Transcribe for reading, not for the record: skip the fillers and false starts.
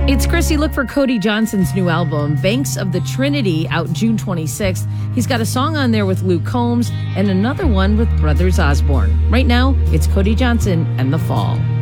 It's Chrissy. Look for Cody Johnson's new album, Banks of the Trinity, out June 26th. He's got a song on there with Luke Combs and another one with Brothers Osborne. Right now, it's Cody Johnson and The Fall.